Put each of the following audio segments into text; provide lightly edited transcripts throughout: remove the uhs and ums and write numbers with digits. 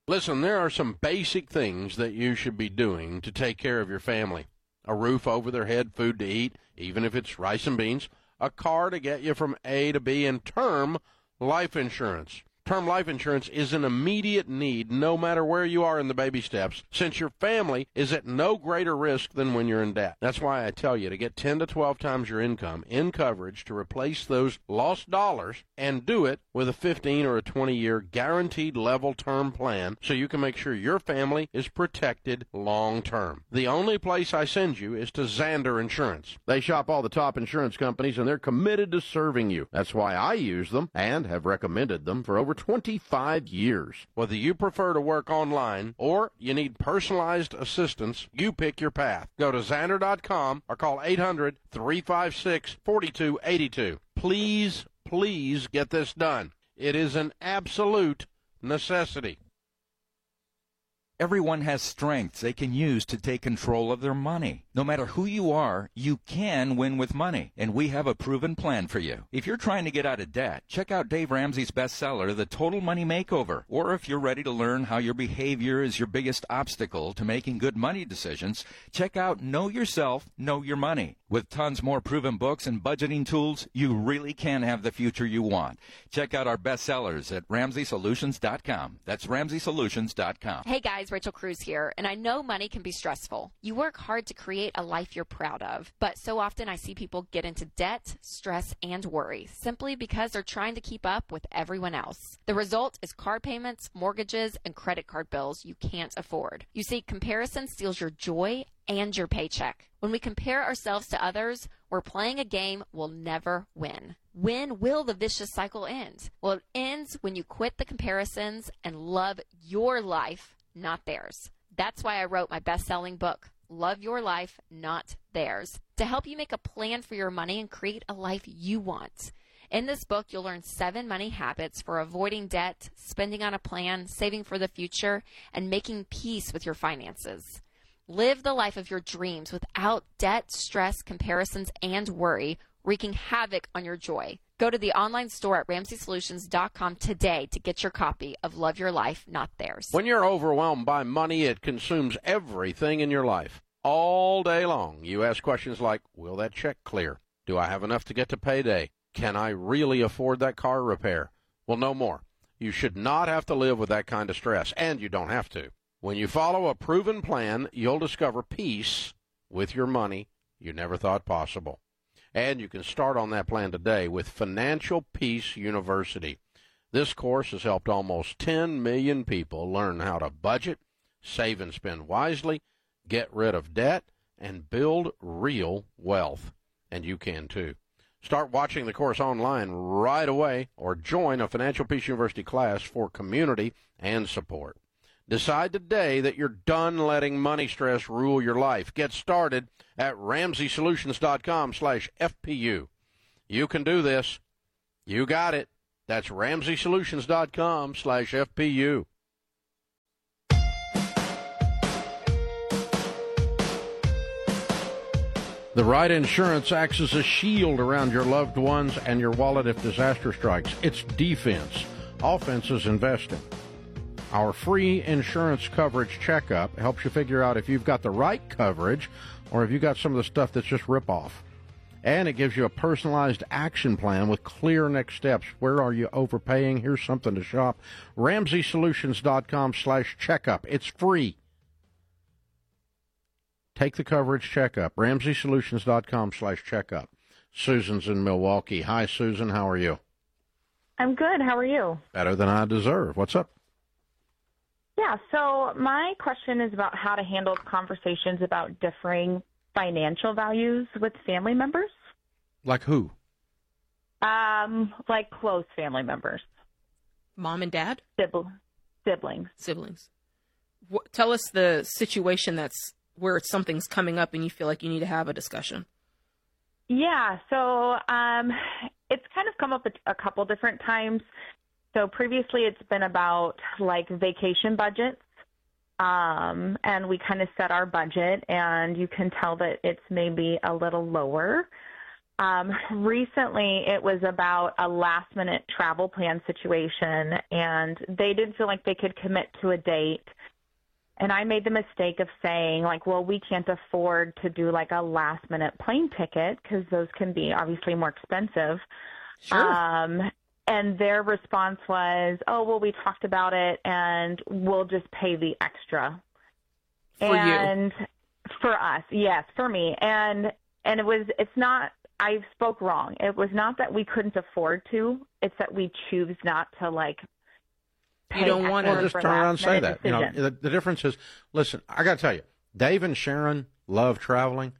Listen, there are some basic things that you should be doing to take care of your family. A roof over their head, food to eat, even if it's rice and beans, a car to get you from A to B, and term life insurance. Term life insurance is an immediate need no matter where you are in the baby steps, since your family is at no greater risk than when you're in debt. That's why I tell you to get 10 to 12 times your income in coverage to replace those lost dollars, and do it with a 15 or a 20-year guaranteed level term plan so you can make sure your family is protected long term. The only place I send you is to Zander Insurance. They shop all the top insurance companies, and they're committed to serving you. That's why I use them and have recommended them for over 25 years. Whether you prefer to work online or you need personalized assistance, you pick your path. Go to Xander.com or call 800-356-4282. Please get this done. It is an absolute necessity. Everyone has strengths they can use to take control of their money. No matter who you are, you can win with money, and we have a proven plan for you. If you're trying to get out of debt, check out Dave Ramsey's bestseller, The Total Money Makeover. Or if you're ready to learn how your behavior is your biggest obstacle to making good money decisions, check out Know Yourself, Know Your Money. With tons more proven books and budgeting tools, you really can have the future you want. Check out our bestsellers at RamseySolutions.com. That's RamseySolutions.com. Hey guys, Rachel Cruz here, and I know money can be stressful. You work hard to create a life you're proud of, but so often I see people get into debt, stress, and worry simply because they're trying to keep up with everyone else. The result is car payments, mortgages, and credit card bills you can't afford. You see, comparison steals your joy and your paycheck. When we compare ourselves to others, we're playing a game we'll never win. When will the vicious cycle end? Well, it ends when you quit the comparisons and love your life, not theirs. That's why I wrote my best-selling book, Love Your Life, Not Theirs, to help you make a plan for your money and create a life you want. In this book, you'll learn 7 money habits for avoiding debt, spending on a plan, saving for the future, and making peace with your finances. Live the life of your dreams without debt, stress, comparisons, and worry, wreaking havoc on your joy. Go to the online store at RamseySolutions.com today to get your copy of Love Your Life, Not Theirs. When you're overwhelmed by money, it consumes everything in your life. All day long, you ask questions like, will that check clear? Do I have enough to get to payday? Can I really afford that car repair? Well, no more. You should not have to live with that kind of stress, and you don't have to. When you follow a proven plan, you'll discover peace with your money you never thought possible. And you can start on that plan today with Financial Peace University. This course has helped almost 10 million people learn how to budget, save and spend wisely, get rid of debt, and build real wealth. And you can too. Start watching the course online right away or join a Financial Peace University class for community and support. Decide today that you're done letting money stress rule your life. Get started at RamseySolutions.com/FPU. You can do this. You got it. That's RamseySolutions.com/FPU. The right insurance acts as a shield around your loved ones and your wallet if disaster strikes. It's defense. Offense is investing. Our free insurance coverage checkup helps you figure out if you've got the right coverage or if you've got some of the stuff that's just rip-off. And it gives you a personalized action plan with clear next steps. Where are you overpaying? Here's something to shop. RamseySolutions.com/checkup. It's free. Take the coverage checkup. RamseySolutions.com/checkup. Susan's in Milwaukee. Hi, Susan. How are you? I'm good. How are you? Better than I deserve. What's up? Yeah, so my question is about how to handle conversations about differing financial values with family members. Like who? Like close family members. Mom and dad? Siblings. Tell us the situation that's where something's coming up and you feel like you need to have a discussion. Yeah, so it's kind of come up a couple different times. So previously it's been about like vacation budgets, and we kind of set our budget, and you can tell that it's maybe a little lower. Recently, it was about a last-minute travel plan situation, and they didn't feel like they could commit to a date. And I made the mistake of saying, like, well, we can't afford to do, like, a last-minute plane ticket because those can be obviously more expensive. Sure. And their response was, oh, well, we talked about it, and we'll just pay the extra. For and you. For us, yes, for me. And it's not, I spoke wrong. It was not that we couldn't afford to. It's that we choose not to, like, You don't want to. Well, just turn around and say that. You know, the difference is, listen, I got to tell you, Dave and Sharon love traveling.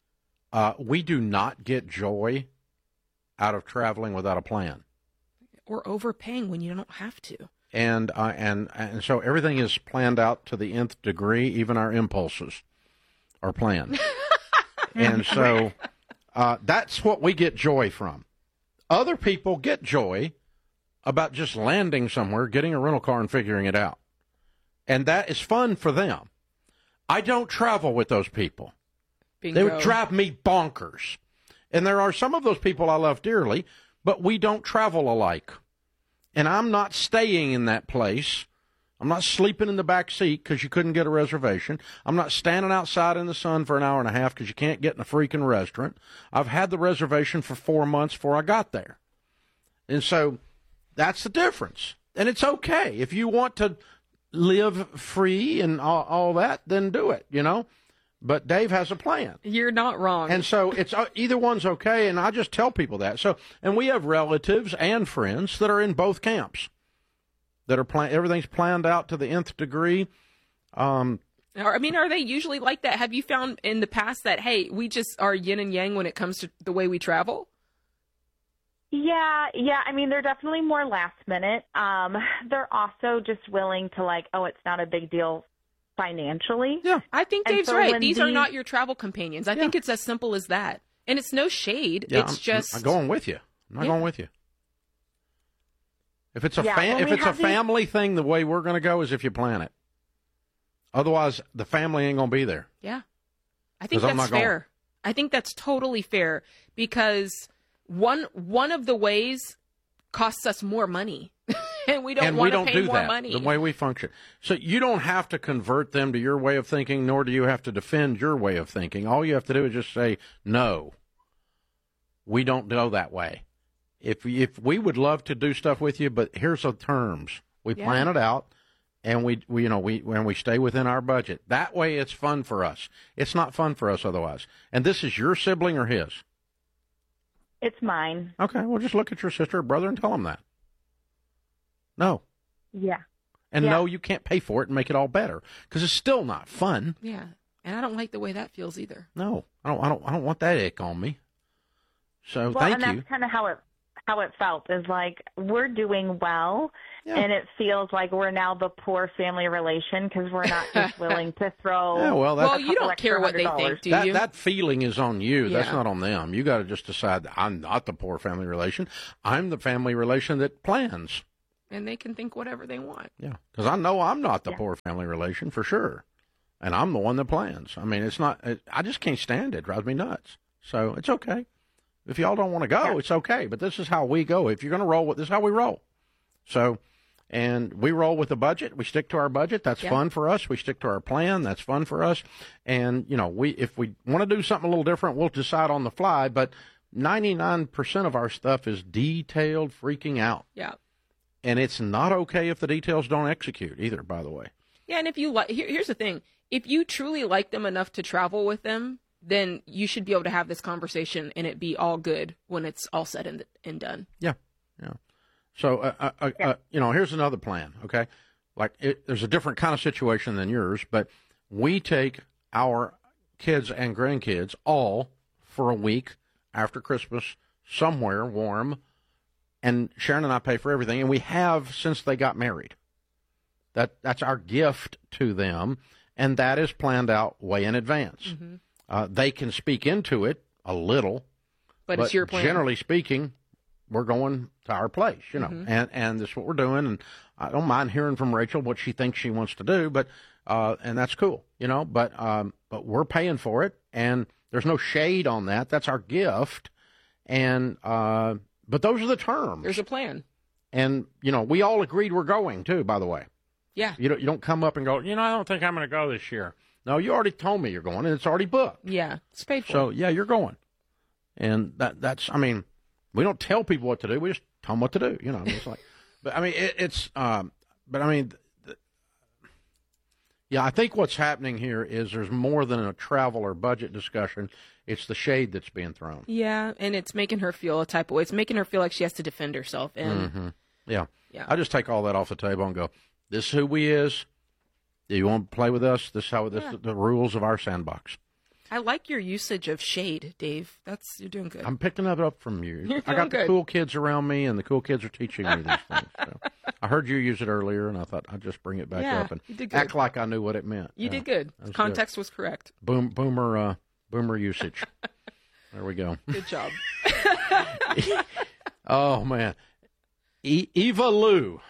We do not get joy out of traveling without a plan. Or overpaying when you don't have to. And so everything is planned out to the nth degree. Even our impulses are planned. And so that's what we get joy from. Other people get joy about just landing somewhere, getting a rental car, and figuring it out. And that is fun for them. I don't travel with those people. Bingo. They would drive me bonkers. And there are some of those people I love dearly, but we don't travel alike. And I'm not staying in that place. I'm not sleeping in the back seat because you couldn't get a reservation. I'm not standing outside in the sun for an hour and a half because you can't get in a freaking restaurant. I've had the reservation for 4 months before I got there. And so that's the difference. And it's okay. If you want to live free and all that, then do it, you know. But Dave has a plan. You're not wrong. And so it's either one's okay, and I just tell people that. So, and we have relatives and friends that are in both camps that are everything's planned out to the nth degree. I mean, are they usually like that? Have you found in the past that, hey, we just are yin and yang when it comes to the way we travel? Yeah. I mean, they're definitely more last minute. They're also just willing to, like, oh, it's not a big deal financially. Yeah. I think And Dave's so right. when These are not your travel companions. I think it's as simple as that. And it's no shade. Yeah, It's I'm going with you. I'm not going with you. If it's a Yeah, family thing, the way we're going to go is if you plan it. Otherwise, the family ain't going to be there. Yeah. I think 'Cause I'm that's not going. fair. I think that's totally fair because one of the ways costs us more money. And we don't want to pay more money. The way we function. So you don't have to convert them to your way of thinking, nor do you have to defend your way of thinking. All you have to do is just say, no, we don't go that way. If we would love to do stuff with you, but here's the terms. We plan it out, and we stay within our budget. That way it's fun for us. It's not fun for us otherwise. And this is your sibling or his? It's mine. Okay, well, just look at your sister or brother and tell them that. No. Yeah. And no, you can't pay for it and make it all better because it's still not fun. Yeah. And I don't like the way that feels either. No, I don't want that ick on me. So Well, thank and you. that's kind of how it felt is like we're doing well, and it feels like we're now the poor family relation because we're not just willing to throw. Yeah, well, you don't care what they think, do you? That feeling is on you. That's Yeah. not on them. You got to just decide that I'm not the poor family relation. I'm the family relation that plans. And they can think whatever they want. Yeah, because I know I'm not the poor family relation for sure, and I'm the one that plans. I mean, it's not. I just can't stand it. It drives me nuts. So it's okay. If y'all don't want to go, it's okay. But this is how we go. If you're going to roll with this, is how we roll. So, and we roll with a budget. We stick to our budget. That's fun for us. We stick to our plan. That's fun for us. And if we want to do something a little different, we'll decide on the fly. But 99% of our stuff is detailed freaking out. Yeah. And it's not okay if the details don't execute either, by the way. Yeah, and if you like, here's the thing: if you truly like them enough to travel with them, then you should be able to have this conversation and it be all good when it's all said and done. Yeah. So, here's another plan. Okay, there's a different kind of situation than yours, but we take our kids and grandkids all for a week after Christmas somewhere warm. And Sharon and I pay for everything, and we have since they got married. That's our gift to them, and that is planned out way in advance. Mm-hmm. They can speak into it a little, but it's your plan. Generally speaking, we're going to our place, and this is what we're doing. And I don't mind hearing from Rachel what she thinks she wants to do, but and that's cool, But we're paying for it, and there's no shade on that. That's our gift. And but those are the terms. There's a plan. And, we all agreed we're going, too, by the way. Yeah. You don't come up and go, I don't think I'm going to go this year. No, you already told me you're going, and it's already booked. Yeah, it's paid for. So, yeah, you're going. And that's, we don't tell people what to do. We just tell them what to do. It's like, but, yeah, I think what's happening here is there's more than a travel or budget discussion. It's the shade that's being thrown. Yeah, and it's making her feel a type of way. It's making her feel like she has to defend herself. And Yeah. Yeah. I just take all that off the table and go, this is who we is. Do you want to play with us? This is how the rules of our sandbox. I like your usage of shade, Dave. You're doing good. I'm picking that up from you. You're I got doing the cool kids around me, and the cool kids are teaching me these things. So I heard you use it earlier, and I thought I'd just bring it back up and you did good. act like I knew what it meant. You did good. Context was correct. Boomer usage. There we go. Good job. Oh, man. Eva Lou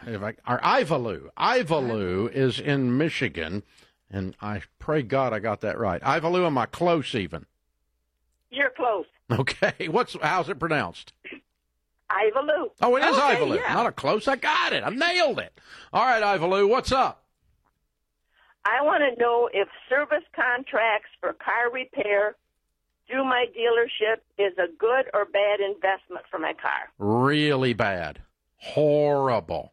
is in Michigan, and I pray God I got that right. Eva Lou, am I close even? You're close. Okay. How's it pronounced? Eva Lou. Oh, it is Eva Lou. Yeah. Not a close. I got it. I nailed it. All right, Eva Lou, what's up? I want to know if service contracts for car repair through my dealership is a good or bad investment for my car. Really bad. Horrible.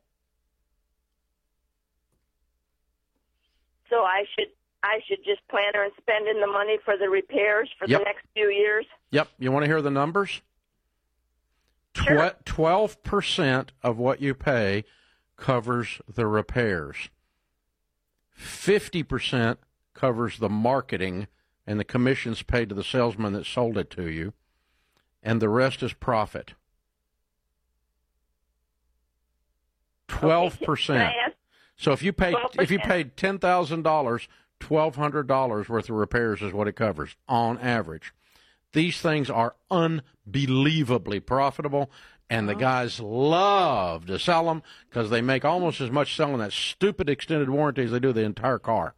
So I should just plan on spending the money for the repairs for the next few years? Yep. You want to hear the numbers? Sure. 12% of what you pay covers the repairs. 50% covers the marketing and the commissions paid to the salesman that sold it to you, and the rest is profit. 12%. So if you paid $10,000, $1,200 worth of repairs is what it covers on average. These things are unbelievably profitable, and the guys love to sell them because they make almost as much selling that stupid extended warranty as they do the entire car.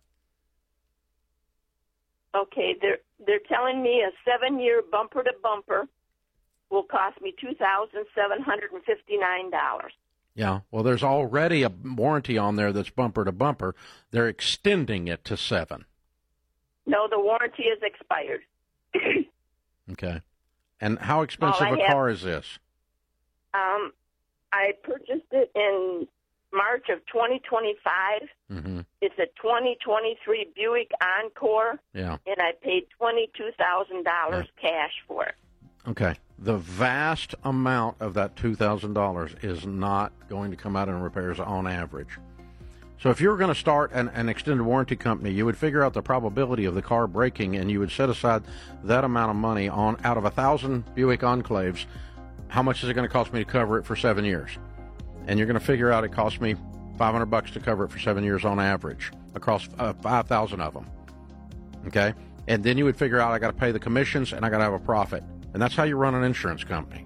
Okay, they're telling me a 7-year bumper to bumper will cost me $2,759. Yeah, well, there's already a warranty on there that's bumper to bumper. They're extending it to 7. No, the warranty is expired. Okay. And how expensive a car is this? I purchased it in March of 2025. Mm-hmm. It's a 2023 Buick Encore. Yeah. And I paid $22,000 cash for it. Okay. The vast amount of that $2,000 is not going to come out in repairs on average. So if you were going to start an extended warranty company, you would figure out the probability of the car breaking, and you would set aside that amount of money out of 1,000 Buick Enclaves. How much is it going to cost me to cover it for 7 years? And you're going to figure out it cost me $500 to cover it for 7 years on average across 5,000 of them. Okay? And then you would figure out I got to pay the commissions and I got to have a profit. And that's how you run an insurance company.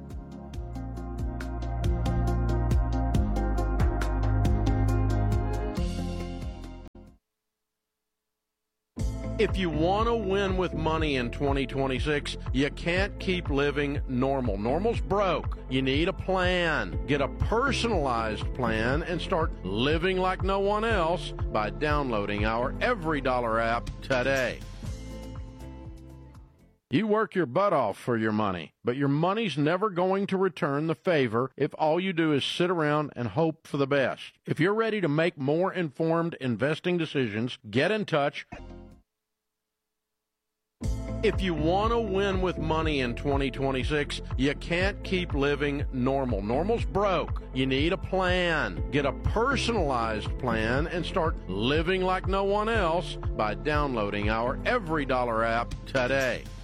If you want to win with money in 2026, you can't keep living normal. Normal's broke. You need a plan. Get a personalized plan and start living like no one else by downloading our EveryDollar app today. You work your butt off for your money, but your money's never going to return the favor if all you do is sit around and hope for the best. If you're ready to make more informed investing decisions, get in touch. If you want to win with money in 2026, you can't keep living normal. Normal's broke. You need a plan. Get a personalized plan and start living like no one else by downloading our EveryDollar app today.